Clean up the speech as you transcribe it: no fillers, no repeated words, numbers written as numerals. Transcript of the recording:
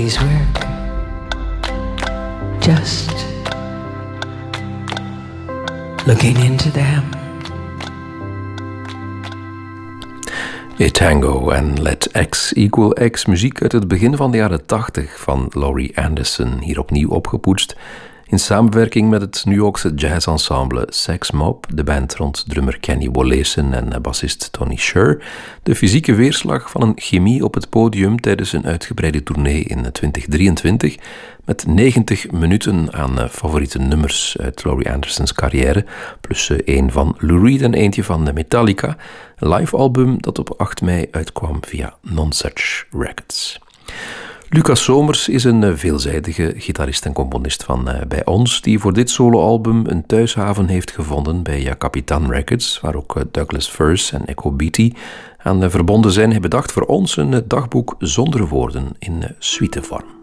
We're just looking into them. A Tango en Let X equal X, muziek uit het begin van de jaren 80 van Laurie Anderson, hier opnieuw opgepoetst in samenwerking met het New Yorkse jazzensemble Sex Mob, de band rond drummer Kenny Wollesen en bassist Tony Sher, de fysieke weerslag van een chemie op het podium tijdens een uitgebreide tournee in 2023 met 90 minuten aan favoriete nummers uit Laurie Andersons carrière, plus één van Lou Reed en eentje van Metallica, een live album dat op 8 mei uitkwam via Nonsuch Records. Lucas Somers is een veelzijdige gitarist en componist van bij ons, die voor dit soloalbum een thuishaven heeft gevonden bij Ja Capitan Records, waar ook Douglas Furs en Echo Beatty aan verbonden zijn. Hij bedacht voor ons een dagboek zonder woorden in suitevorm.